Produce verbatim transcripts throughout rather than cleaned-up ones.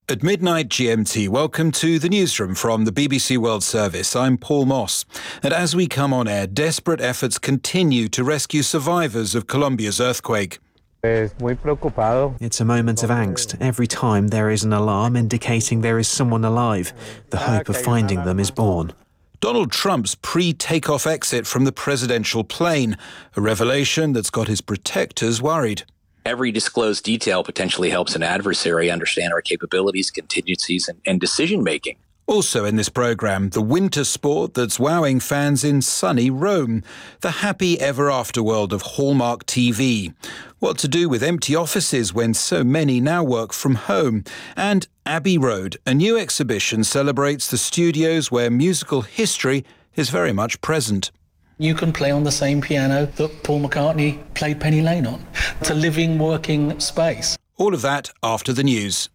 At midnight G M T, welcome to the newsroom from the B B C World Service. I'm Paul Moss. And as we come on air, desperate efforts continue to rescue survivors of Colombia's earthquake. It's a moment of angst. Every time there is an alarm indicating there is someone alive, the hope of finding them is born. Donald Trump's pre-takeoff exit from the presidential plane, a revelation that's got his protectors worried. Every disclosed detail potentially helps an adversary understand our capabilities, contingencies, and, and decision-making. Also in this programme, the winter sport that's wowing fans in sunny Rome, the happy ever-after world of Hallmark T V, what to do with empty offices when so many now work from home, and Abbey Road, a new exhibition celebrates the studios where musical history is very much present. You can play on the same piano that Paul McCartney played Penny Lane on. It's a living, working space. All of that after the news.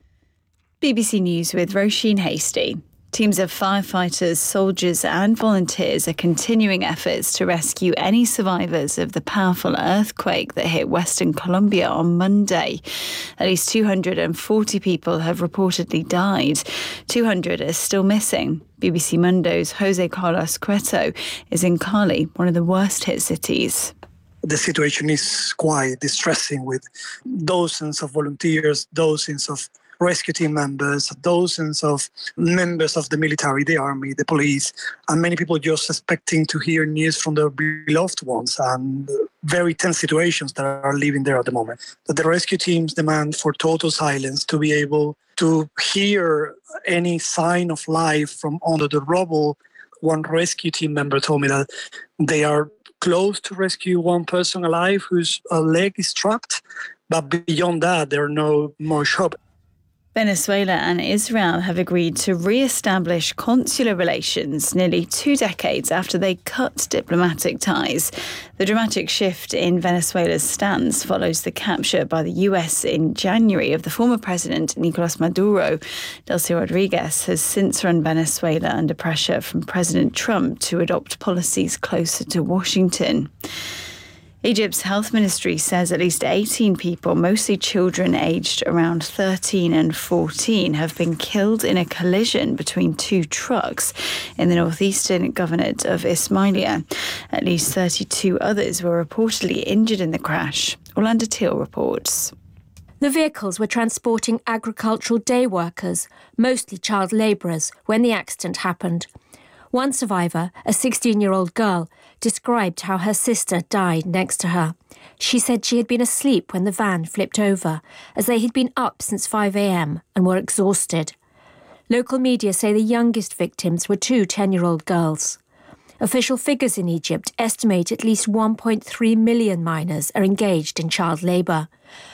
B B C News with Roisin Hasty. Teams of firefighters, soldiers and volunteers are continuing efforts to rescue any survivors of the powerful earthquake that hit Western Colombia on Monday. At least two hundred forty people have reportedly died. two hundred are still missing. B B C Mundo's Jose Carlos Cueto is in Cali, one of the worst hit cities. The situation is quite distressing, with dozens of volunteers, dozens of rescue team members, dozens of members of the military, the army, the police, and many people just expecting to hear news from their beloved ones, and very tense situations that are living there at the moment. But the rescue teams demand for total silence to be able to hear any sign of life from under the rubble. One rescue team member told me that they are close to rescue one person alive whose uh, leg is trapped, but beyond that, there are no more hope. Venezuela and Israel have agreed to re-establish consular relations nearly two decades after they cut diplomatic ties. The dramatic shift in Venezuela's stance follows the capture by the U S in January of the former president Nicolas Maduro. Delcy Rodriguez has since run Venezuela under pressure from President Trump to adopt policies closer to Washington. Egypt's health ministry says at least eighteen people, mostly children aged around thirteen and fourteen, have been killed in a collision between two trucks in the northeastern governorate of Ismailia. At least thirty-two others were reportedly injured in the crash. Orlando Teal reports. The vehicles were transporting agricultural day workers, mostly child labourers, when the accident happened. One survivor, a sixteen-year-old girl, described how her sister died next to her. She said she had been asleep when the van flipped over, as they had been up since five a.m. and were exhausted. Local media say the youngest victims were two ten-year-old girls. Official figures in Egypt estimate at least one point three million minors are engaged in child labour.